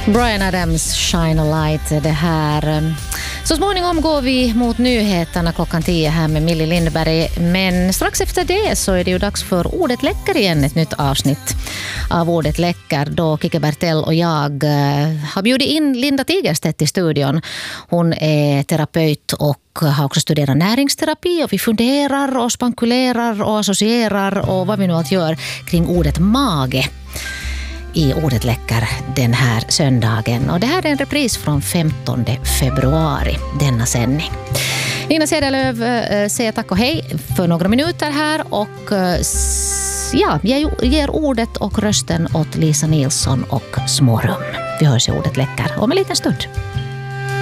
Bryan Adams, Shine a Light, det här. Så småningom går vi mot nyheterna 10 här med Millie Lindberg. Men strax efter det så är det ju dags för Ordet läcker igen, ett nytt avsnitt av Ordet läcker. Då Kike Bertell och jag har bjudit in Linda Tigerstedt i studion. Hon är terapeut och har också studerat näringsterapi, och vi funderar och spankulerar och associerar och vad vi nu allt gör kring ordet mage i Ordet läcker den här söndagen. Och det här är en repris från 15 februari, denna sändning. Nina Cederlöv säger tack och hej för några minuter här, och ja, jag ger ordet och rösten åt Lisa Nilsson och Smårum. Vi hörs i Ordet läcker om en liten stund.